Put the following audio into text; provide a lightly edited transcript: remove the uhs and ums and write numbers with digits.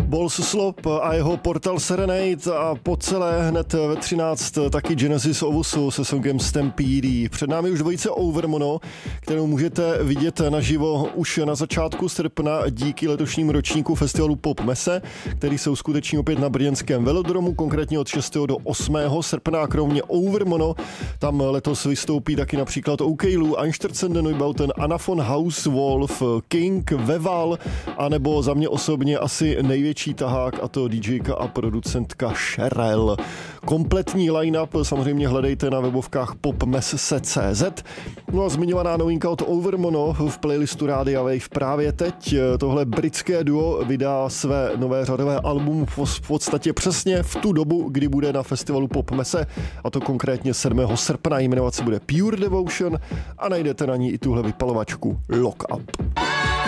Balls Slop a jeho Portal Serenade a po celé hned ve 13 taky Genesis Ovusu se songem Stampede. Před námi už dvojice Overmono, kterou můžete vidět naživo už na začátku srpna díky letošním ročníku festivalu Pop Messe, který se uskuteční opět na brněnském velodromu, konkrétně od 6. do 8. srpna. Kromě Overmono tam letos vystoupí taky například OK Lou, Einstürzende Neubauten, Anna von Hauswolf, King, Veval a nebo za mě osobně asi největší tahák, a to DJka a producentka Sherelle. Kompletní line-up samozřejmě hledejte na webovkách popmesse.cz. No a zmiňovaná novinka od Overmono v playlistu Rádia Wave právě teď. Tohle britské duo vydá své nové řadové album v podstatě přesně v tu dobu, kdy bude na festivalu Pop Messe, a to konkrétně 7. srpna. Jmenovat se bude Pure Devotion a najdete na ní i tuhle vypalovačku Lock Up.